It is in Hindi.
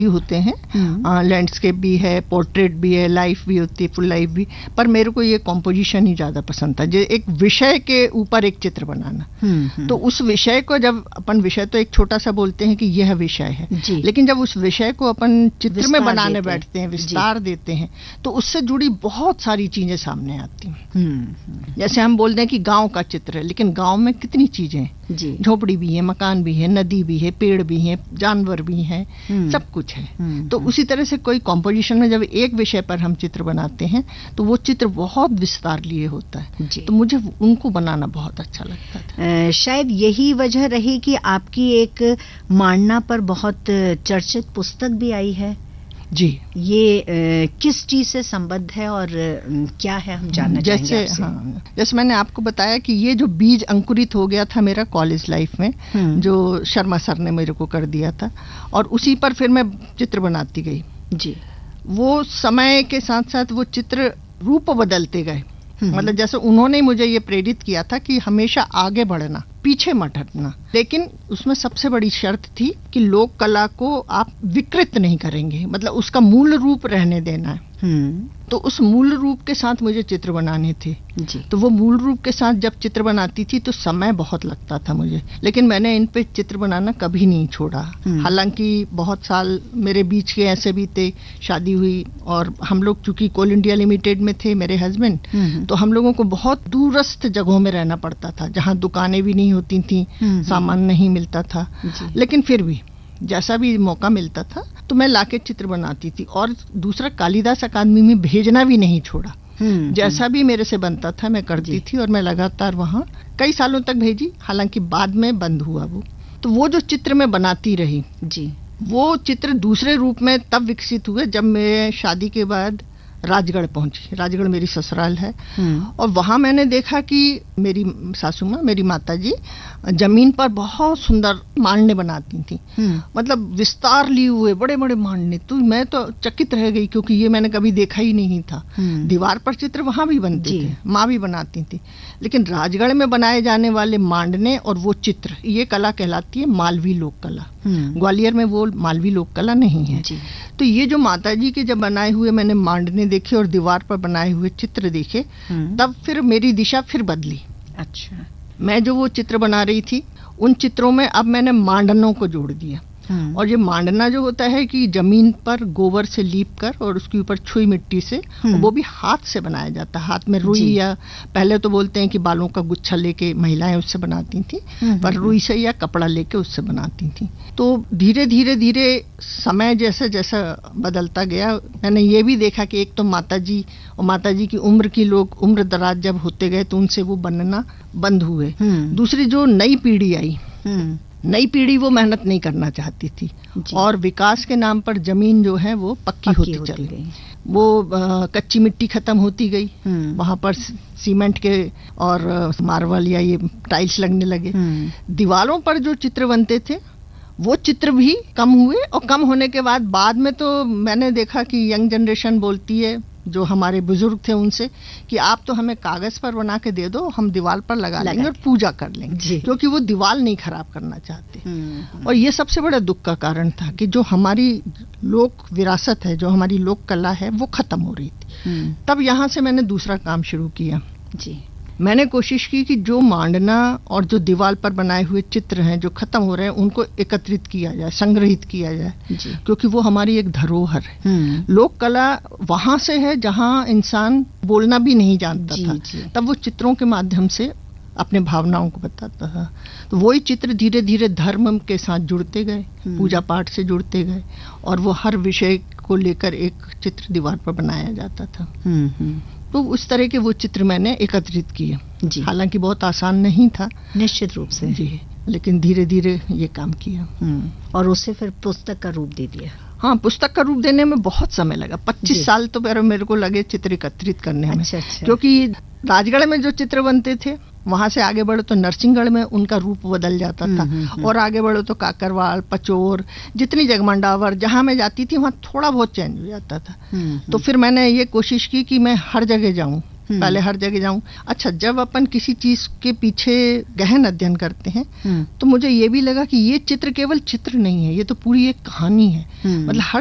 होते हैं, लैंडस्केप भी है, पोर्ट्रेट भी है, लाइफ भी होती है, फुल लाइफ भी, पर मेरे को ये कॉम्पोजिशन ही ज्यादा पसंद था, जो एक विषय के ऊपर एक चित्र बनाना। तो उस विषय को जब अपन, विषय तो एक छोटा सा बोलते हैं कि यह विषय है, लेकिन जब उस विषय को अपन चित्र में बनाने बैठते हैं, विस्तार देते हैं, तो उससे जुड़ी बहुत सारी चीजें सामने आती हैं। जैसे हम बोलते हैं कि गांव का चित्र है, लेकिन गांव में कितनी चीजें हैं, झोपड़ी भी है, मकान भी है, नदी भी है, पेड़ भी है, जानवर भी हैं, सब कुछ है। तो उसी तरह से कोई कॉम्पोजिशन में जब एक विषय पर हम चित्र बनाते हैं तो वो चित्र बहुत विस्तार लिए होता है, तो मुझे उनको बनाना बहुत अच्छा लगता था। शायद यही वजह रही कि आपकी एक मांडना पर बहुत चर्चित पुस्तक भी आई है। जी, ये किस चीज से संबद्ध है और क्या है, हम जानना चाहेंगे आपसे। जैसे मैंने आपको बताया कि ये जो बीज अंकुरित हो गया था मेरा कॉलेज लाइफ में, जो शर्मा सर ने मेरे को कर दिया था, और उसी पर फिर मैं चित्र बनाती गई। जी, वो समय के साथ साथ वो चित्र रूप बदलते गए। मतलब जैसे उन्होंने मुझे ये प्रेरित किया था कि हमेशा आगे बढ़ना, पीछे मत हटना, लेकिन उसमें सबसे बड़ी शर्त थी कि लोक कला को आप विकृत नहीं करेंगे, मतलब उसका मूल रूप रहने देना है। तो उस मूल रूप के साथ मुझे चित्र बनाने थे। तो वो मूल रूप के साथ जब चित्र बनाती थी तो समय बहुत लगता था मुझे, लेकिन मैंने इन पे चित्र बनाना कभी नहीं छोड़ा। हालांकि बहुत साल मेरे बीच के ऐसे भी थे, शादी हुई और हम लोग चूंकि कोल इंडिया लिमिटेड में थे मेरे हस्बैंड, तो हम लोगों को बहुत दूरस्थ जगहों में रहना पड़ता था, जहाँ दुकानें भी नहीं होती थी, सामान नहीं मिलता था, लेकिन फिर भी जैसा भी मौका मिलता था तो मैं लाके चित्र बनाती थी। और दूसरा, कालिदास अकादमी में भेजना भी नहीं छोड़ा। जैसा भी मेरे से बनता था मैं करती थी, और मैं लगातार वहाँ कई सालों तक भेजी, हालांकि बाद में बंद हुआ वो। तो वो जो चित्र मैं बनाती रही जी, वो चित्र दूसरे रूप में तब विकसित हुए जब मैं शादी के बाद राजगढ़ पहुंची। राजगढ़ मेरी ससुराल है, और वहां मैंने देखा कि मेरी सासू माँ, मेरी माता जी जमीन पर बहुत सुंदर मांडने बनाती थी, मतलब विस्तार लिए हुए बड़े बड़े मांडने। तो मैं तो चकित रह गई, क्योंकि ये मैंने कभी देखा ही नहीं था। दीवार पर चित्र वहां भी बनते थे, माँ भी बनाती थी, लेकिन राजगढ़ में बनाए जाने वाले मांडने और वो चित्र, ये कला कहलाती है मालवी लोक कला। ग्वालियर में वो मालवी लोक कला नहीं है। तो ये जो माता जी के जब बनाए हुए मैंने मांडने देखे और दीवार पर बनाए हुए चित्र देखे, तब फिर मेरी दिशा फिर बदली। अच्छा, मैं जो वो चित्र बना रही थी, उन चित्रों में अब मैंने मांडनों को जोड़ दिया। और ये मांडना जो होता है कि जमीन पर गोबर से लीप कर और उसके ऊपर छुई मिट्टी से, वो भी हाथ से बनाया जाता है। हाथ में रुई, या पहले तो बोलते हैं कि बालों का गुच्छा लेके महिलाएं उससे बनाती थी, पर रुई से या कपड़ा लेके उससे बनाती थी। तो धीरे धीरे धीरे समय जैसे जैसा बदलता गया, मैंने ये भी देखा कि एक तो माताजी और माताजी की उम्र की लोग उम्र दराज जब होते गए तो उनसे वो बनना बंद हुए। दूसरी जो नई पीढ़ी आई, नई पीढ़ी वो मेहनत नहीं करना चाहती थी, और विकास के नाम पर जमीन जो है वो पक्की होती चली गई। वो कच्ची मिट्टी खत्म होती गई, वहां पर सीमेंट के और मार्बल या ये टाइल्स लगने लगे। दीवारों पर जो चित्र बनते थे वो चित्र भी कम हुए, और कम होने के बाद में तो मैंने देखा कि यंग जनरेशन बोलती है, जो हमारे बुजुर्ग थे उनसे, कि आप तो हमें कागज पर बना के दे दो, हम दीवार पर लगा लेंगे और पूजा कर लेंगे, क्योंकि वो दीवार नहीं खराब करना चाहते। और ये सबसे बड़ा दुख का कारण था कि जो हमारी लोक विरासत है, जो हमारी लोक कला है, वो खत्म हो रही थी। तब यहाँ से मैंने दूसरा काम शुरू किया जी। मैंने कोशिश की कि जो मांडना और जो दीवार पर बनाए हुए चित्र हैं जो खत्म हो रहे हैं, उनको एकत्रित किया जाए, संग्रहित किया जाए, क्योंकि वो हमारी एक धरोहर है। लोक कला वहां से है जहां इंसान बोलना भी नहीं जानता था, तब वो चित्रों के माध्यम से अपने भावनाओं को बताता था। तो वही चित्र धीरे धीरे धर्म के साथ जुड़ते गए, पूजा पाठ से जुड़ते गए, और वो हर विषय को लेकर एक चित्र दीवार पर बनाया जाता था। तो उस तरह के वो चित्र मैंने एकत्रित किए। हालांकि बहुत आसान नहीं था, निश्चित रूप से जी, लेकिन धीरे धीरे ये काम किया, और उसे फिर पुस्तक का रूप दे दिया। हाँ, पुस्तक का रूप देने में बहुत समय लगा। 25 साल तो मेरे को लगे चित्र एकत्रित करने में। अच्छा। क्योंकि राजगढ़ में जो चित्र बनते थे, वहां से आगे बढ़ो तो नरसिंहगढ़ में उनका रूप बदल जाता था, और आगे बढ़ो तो काकरवाल, पचोर, जितनी जगमंडावर जहां मैं जाती थी वहां थोड़ा बहुत चेंज हो जाता था। तो फिर मैंने ये कोशिश की कि मैं हर जगह जाऊं, पहले हर जगह जाऊं। अच्छा, जब अपन किसी चीज के पीछे गहन अध्ययन करते हैं तो मुझे ये भी लगा कि ये चित्र केवल चित्र नहीं है, ये तो पूरी एक कहानी है। मतलब हर